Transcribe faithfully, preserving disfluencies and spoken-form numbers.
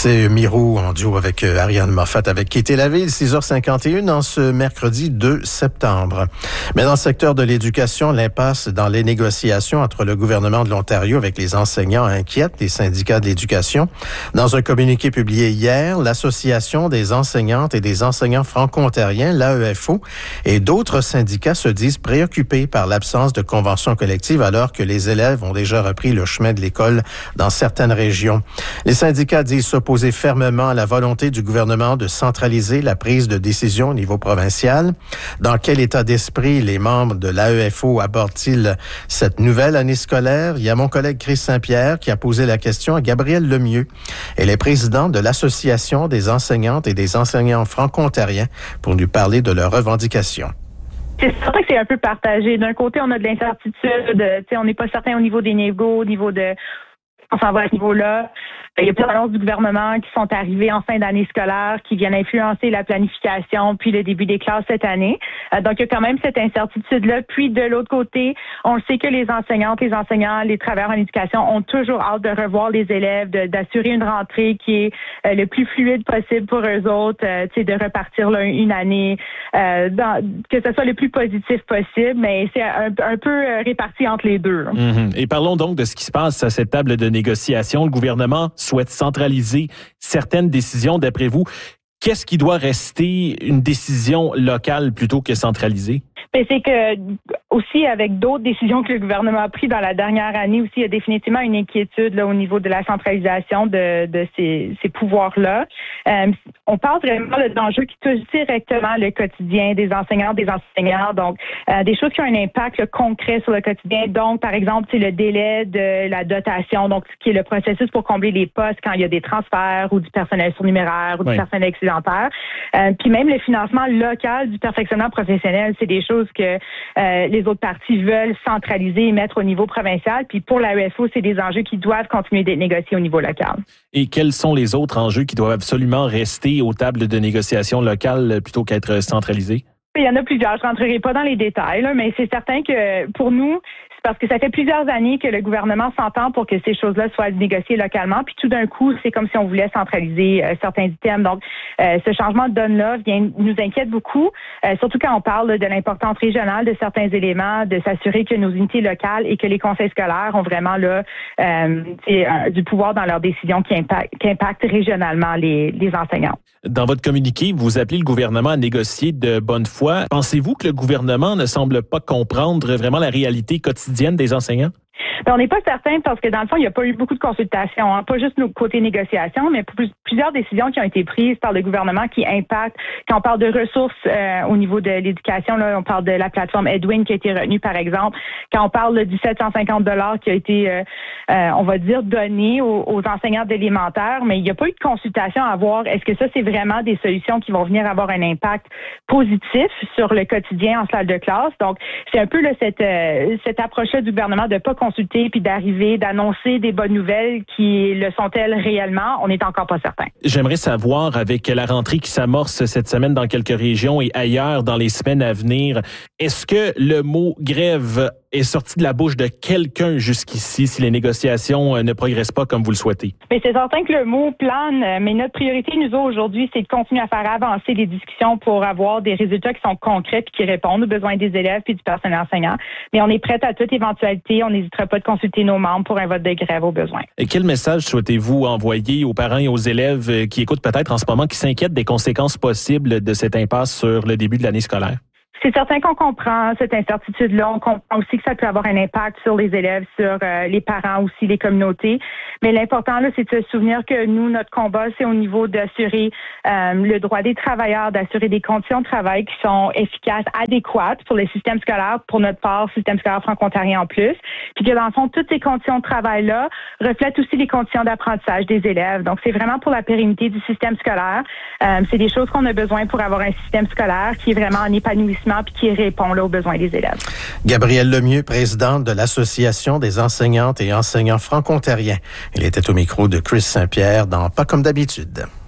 C'est Miro en duo avec Ariane Moffat avec Quitter la ville, six heures cinquante et une en ce mercredi deux septembre. Mais dans le secteur de l'éducation, l'impasse dans les négociations entre le gouvernement de l'Ontario avec les enseignants inquiète les syndicats de l'éducation. Dans un communiqué publié hier, l'Association des enseignantes et des enseignants franco-ontariens, l'A E F O, et d'autres syndicats se disent préoccupés par l'absence de convention collective alors que les élèves ont déjà repris le chemin de l'école dans certaines régions. Les syndicats disent s'opposer fermement à la volonté du gouvernement de centraliser la prise de décision au niveau provincial. Dans quel état d'esprit les membres de l'A E F O abordent-ils cette nouvelle année scolaire? Il y a mon collègue Chris Saint-Pierre qui a posé la question à Gabrielle Lemieux. Elle est présidente de l'Association des enseignantes et des enseignants franco-ontariens pour nous parler de leurs revendications. C'est certain que c'est un peu partagé. D'un côté, on a de l'incertitude. On n'est pas certain au niveau des négos, au niveau de... On s'en va à ce niveau-là. Il y a plein d'annonces du gouvernement qui sont arrivées en fin d'année scolaire, qui viennent influencer la planification puis le début des classes cette année. Euh, donc, il y a quand même cette incertitude-là. Puis, de l'autre côté, on sait que les enseignantes, les enseignants, les travailleurs en éducation ont toujours hâte de revoir les élèves, de, d'assurer une rentrée qui est euh, le plus fluide possible pour eux autres, euh, tu sais, de repartir là, une année, euh, dans, que ce soit le plus positif possible, mais c'est un, un peu euh, réparti entre les deux. Mm-hmm. Et parlons donc de ce qui se passe à cette table de négociation. Le gouvernement souhaite centraliser certaines décisions. D'après vous, qu'est-ce qui doit rester une décision locale plutôt que centralisée? Mais c'est que aussi avec d'autres décisions que le gouvernement a prises dans la dernière année aussi, il y a définitivement une inquiétude là au niveau de la centralisation de, de ces, ces pouvoirs-là. Euh, on parle vraiment là, d'enjeux qui touchent directement le quotidien des enseignants, des enseignants, donc euh, des choses qui ont un impact là, concret sur le quotidien. Donc, par exemple, c'est le délai de la dotation, donc ce qui est le processus pour combler les postes quand il y a des transferts ou du personnel surnuméraire ou oui. du personnel excédentaire. Euh, puis même le financement local du perfectionnement professionnel, c'est des choses que euh, les autres parties veulent centraliser et mettre au niveau provincial. Puis pour l'A E F O, c'est des enjeux qui doivent continuer d'être négociés au niveau local. Et quels sont les autres enjeux qui doivent absolument rester aux tables de négociation locales plutôt qu'être centralisés? Il y en a plusieurs. Je ne rentrerai pas dans les détails, là, mais c'est certain que pour nous, parce que ça fait plusieurs années que le gouvernement s'entend pour que ces choses-là soient négociées localement. Puis tout d'un coup, c'est comme si on voulait centraliser euh, certains items. Donc, euh, ce changement de donne-là vient, nous inquiète beaucoup, euh, surtout quand on parle de l'importance régionale de certains éléments, de s'assurer que nos unités locales et que les conseils scolaires ont vraiment là euh, euh, du pouvoir dans leurs décisions qui impactent, qui impactent régionalement les, les enseignants. Dans votre communiqué, vous appelez le gouvernement à négocier de bonne foi. Pensez-vous que le gouvernement ne semble pas comprendre vraiment la réalité quotidienne des enseignants? Bien, on n'est pas certain parce que dans le fond, il n'y a pas eu beaucoup de consultations, hein, pas juste nos côtés négociations, mais plusieurs décisions qui ont été prises par le gouvernement qui impactent. Quand on parle de ressources euh, au niveau de l'éducation, là, on parle de la plateforme Edwin qui a été retenue, par exemple. Quand on parle du sept cent cinquante dollars qui a été, euh, euh, on va dire, donné aux, aux enseignants d'élémentaire, mais il n'y a pas eu de consultation à voir. Est-ce que ça, c'est vraiment des solutions qui vont venir avoir un impact positif sur le quotidien en salle de classe? Donc, c'est un peu là, cette, euh, cette approche-là du gouvernement de ne pas consulter puis d'arriver, d'annoncer des bonnes nouvelles qui le sont-elles réellement, on n'est encore pas certain. J'aimerais savoir, avec la rentrée qui s'amorce cette semaine dans quelques régions et ailleurs dans les semaines à venir, est-ce que le mot grève est sorti de la bouche de quelqu'un jusqu'ici si les négociations ne progressent pas comme vous le souhaitez? Mais c'est certain que le mot plane, mais notre priorité, nous aujourd'hui, c'est de continuer à faire avancer les discussions pour avoir des résultats qui sont concrets et qui répondent aux besoins des élèves et du personnel enseignant. Mais on est prêt à toute éventualité. On n'hésitera pas de consulter nos membres pour un vote de grève au besoin. Et quel message souhaitez-vous envoyer aux parents et aux élèves qui écoutent peut-être en ce moment, qui s'inquiètent des conséquences possibles de cette impasse sur le début de l'année scolaire? C'est certain qu'on comprend cette incertitude-là. On comprend aussi que ça peut avoir un impact sur les élèves, sur euh, les parents aussi, les communautés. Mais l'important, là, c'est de se souvenir que nous, notre combat, c'est au niveau d'assurer euh, le droit des travailleurs, d'assurer des conditions de travail qui sont efficaces, adéquates pour le système scolaire, pour notre part, système scolaire franco-ontarien en plus. Puis que dans le fond, toutes ces conditions de travail-là reflètent aussi les conditions d'apprentissage des élèves. Donc, c'est vraiment pour la pérennité du système scolaire. Euh, c'est des choses qu'on a besoin pour avoir un système scolaire qui est vraiment en épanouissement puis qui répond là, aux besoins des élèves. Gabrielle Lemieux, présidente de l'Association des enseignantes et enseignants franco-ontariens. Elle était au micro de Chris Saint-Pierre dans Pas comme d'habitude.